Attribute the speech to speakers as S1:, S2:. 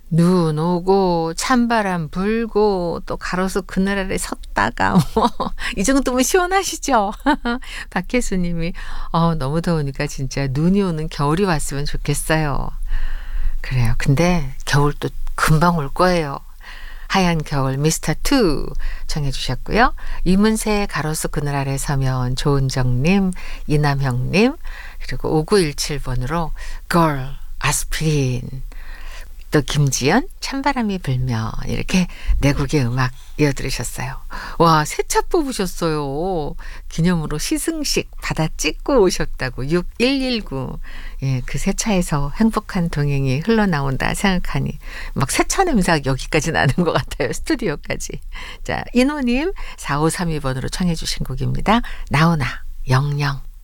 S1: 눈 오고 찬바람 불고 또 가로수 그늘 아래 섰다가 뭐 이 정도면 시원하시죠? 박혜수 님이 너무 더우니까 진짜 눈이 오는 겨울이 왔으면 좋겠어요. 그래요. 근데 겨울 또 금방 올 거예요. 하얀 겨울 미스터 투 청해 주셨고요. 이문세 가로수 그늘 아래 서면 조은정님, 이남형님 그리고 5917번으로 걸 아스피린 또 김지연 찬바람이 불면 이렇게 네 곡의 음악 이어들으셨어요. 와, 새 차 뽑으셨어요. 기념으로 시승식 받아 찍고 오셨다고 6119. 예, 그 새 차에서 행복한 동행이 흘러나온다 생각하니 막 새 차 냄새가 여기까지 나는 것 같아요. 스튜디오까지. 자, 인호님 4532번으로 청해 주신 곡입니다. 나오나 영영.